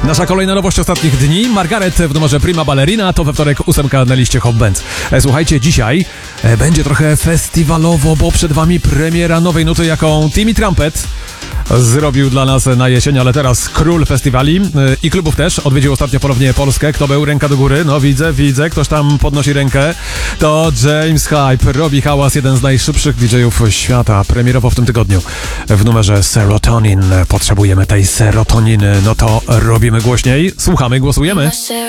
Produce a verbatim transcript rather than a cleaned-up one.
Nasza kolejna nowość ostatnich dni. Margaret w numerze Prima Ballerina, to we wtorek ósemka na liście Hot Bands. E, słuchajcie, dzisiaj e, będzie trochę festiwalowo, bo przed wami premiera nowej nuty, jaką Timmy Trumpet zrobił dla nas na jesień, ale teraz król festiwali e, i klubów też. Odwiedził ostatnio ponownie Polskę. Kto był? Ręka do góry. No widzę, widzę. Ktoś tam podnosi rękę. To James Hype. Robi hałas, jeden z najszybszych D J-ów świata. Premierowo w tym tygodniu w numerze Serotonin. Potrzebujemy tej serotoniny. No to robimy głośniej. Słuchamy, głosujemy.